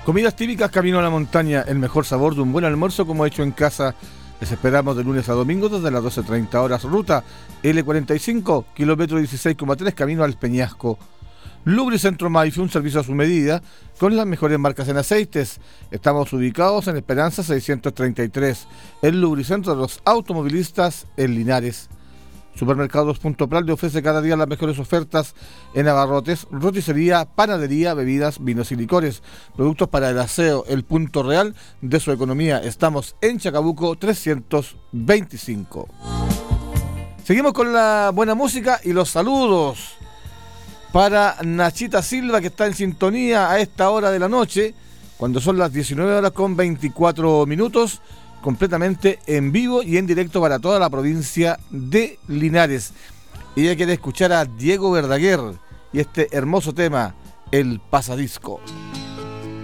Comidas típicas camino a la montaña, el mejor sabor de un buen almuerzo como hecho en casa. Les esperamos de lunes a domingo desde las 12:30 horas. Ruta L45, kilómetro 16,3, camino al Peñasco. Lubricentro Maife, un servicio a su medida, con las mejores marcas en aceites. Estamos ubicados en Esperanza 633, el lubricentro de los automovilistas en Linares. Supermercados Punto Pral le ofrece cada día las mejores ofertas en abarrotes, roticería, panadería, bebidas, vinos y licores. Productos para el aseo, el punto real de su economía. Estamos en Chacabuco 325. Seguimos con la buena música y los saludos para Nachita Silva, que está en sintonía a esta hora de la noche, cuando son las 19:24, completamente en vivo y en directo para toda la provincia de Linares. Ella quiere escuchar a Diego Verdaguer y este hermoso tema, El Pasadisco.